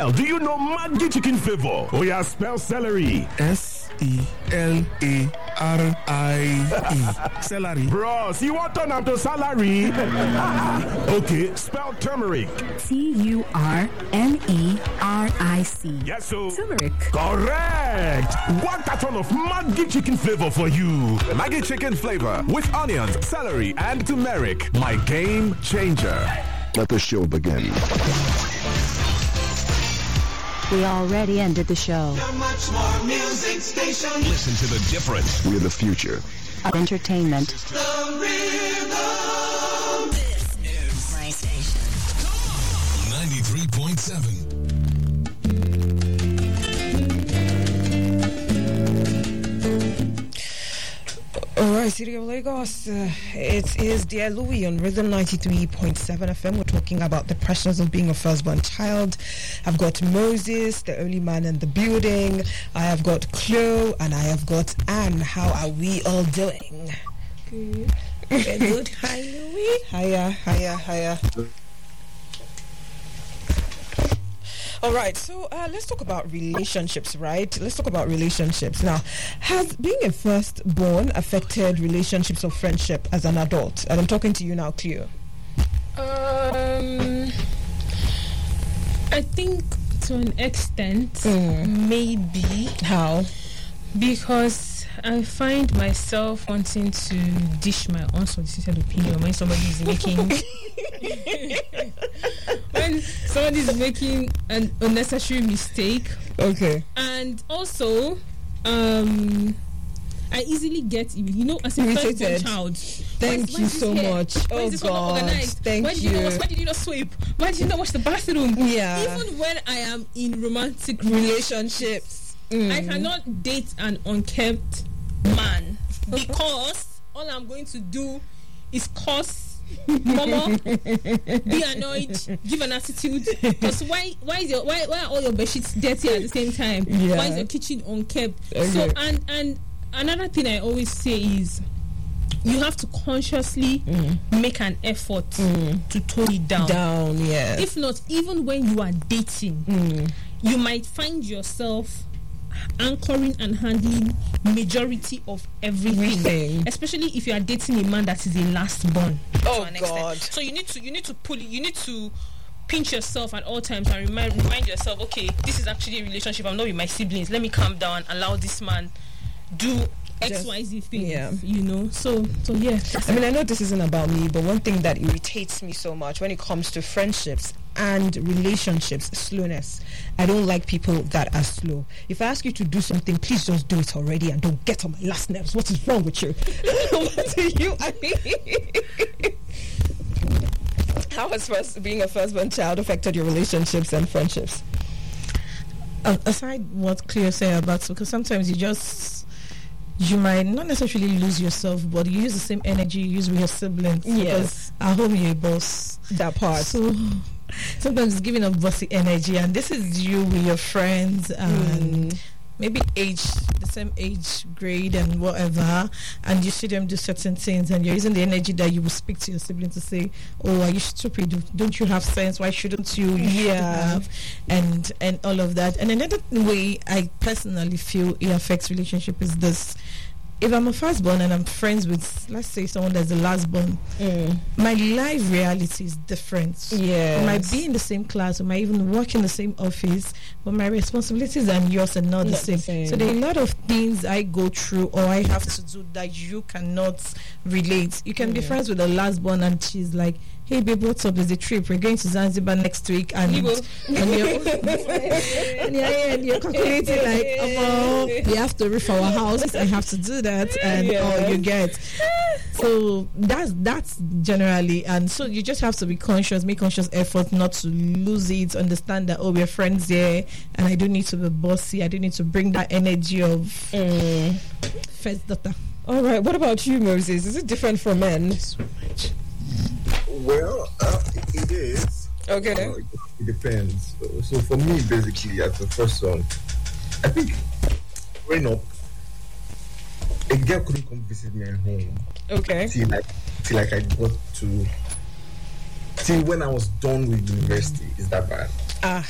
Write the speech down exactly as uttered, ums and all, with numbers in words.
Well, do you know Maggi chicken flavor? Oh yeah, spell celery. S E L A R I E. Celery. Bros, you want turn am to salary? Okay, spell turmeric. T U R M E R I C. Yes, so. Turmeric. Correct. One carton of Maggi chicken flavor for you. Maggi chicken flavor with onions, celery, and turmeric. My game changer. Let the show begin. We already ended the show. You're much more music station. Listen to the difference. We're the future of entertainment. The rhythm. This is my station. ninety-three point seven. Alright, City of Lagos, uh, it is Dear Louis on Rhythm ninety-three point seven F M. We're talking about the pressures of being a firstborn child. I've got Moses, the only man in the building. I have got Chloe, and I have got Anne. How are we all doing? Good. We're good. Hi, Louis. Hiya, hiya, hiya. All right, so uh, let's talk about relationships, right? Let's talk about relationships. Now, has being a firstborn affected relationships or friendship as an adult? And I'm talking to you now, Cleo. Um, I think to an extent, Mm. maybe. How? Because I find myself wanting to dish my unsolicited opinion when somebody is making when somebody is making an unnecessary mistake. Okay. And also, um, I easily get, you know, as a Irritated. firstborn child. Thank why is- why you is this so here? much. Why Oh, is this one not God. organized? Thank why did you. you. not, why did you not sweep? Why did you not wash the bathroom? Yeah. Even when I am in romantic Relationships. Mm. I cannot date an unkept man because all I'm going to do is curse, mama, be annoyed, give an attitude. Because why, why is your, why, why are all your bedsheets dirty at the same time? Yeah. Why is your kitchen unkept? Okay. So and and another thing I always say is, you have to consciously Mm. make an effort Mm. to tone it down. Down, yeah. If not, even when you are dating, Mm. you might find yourself anchoring and handling majority of everything, Everything. especially if you are dating a man that is a last born. Oh, to an extent. God. So you need to you need to pull it, you need to pinch yourself at all times and remind remind yourself, okay, this is actually a relationship. I'm not with my siblings. Let me calm down, allow this man do X Y Z things. Yeah. You know. So so yeah. I mean, I know this isn't about me, but one thing that irritates me so much when it comes to friendships and relationships, slowness. I don't like people that are slow. If I ask you to do something, please just do it already and don't get on my last nerves. What is wrong with you? What do you? I mean, how has first, being a firstborn child affected your relationships and friendships? Uh, aside what Cleo said about, because sometimes you just, you might not necessarily lose yourself, but you use the same energy you use with your siblings. Yes. Because at home you're a boss. That part. So sometimes it's giving a bossy energy, and this is you with your friends and Mm. maybe age, the same age grade and whatever, and you see them do certain things, and you're using the energy that you will speak to your sibling to say, oh, are you stupid? Don't you have sense? Why shouldn't you? You should Yeah. have. And, and all of that. And another way I personally feel it affects relationship is this. If I'm a firstborn and I'm friends with, let's say, someone that's the lastborn, Mm. my life reality is different. Yes. We might be in the same class, we might even work in the same office, but my responsibilities and yours are not, the, Not the same. same. So there are a lot of things I go through or I have to do that you cannot relate. You can be Mm. friends with the lastborn and she's like, hey babe, what's up? There's a trip. We're going to Zanzibar next week, and and you're, and you're, and you're calculating like, oh, we have to roof our house. I have to do that, and Yes. oh, you get. So that's that's generally, and so you just have to be conscious, make conscious effort not to lose it. Understand that, oh, we're friends here, and I don't need to be bossy. I don't need to bring that energy of Mm. first daughter. All right. What about you, Moses? Is it different for men? Well, uh, it is. Okay. Uh, it depends. So, so for me, basically, as the first son, I think growing up, a girl couldn't come visit me at home Okay. till like till like I got to till when I was done with university. Is that bad? Ah,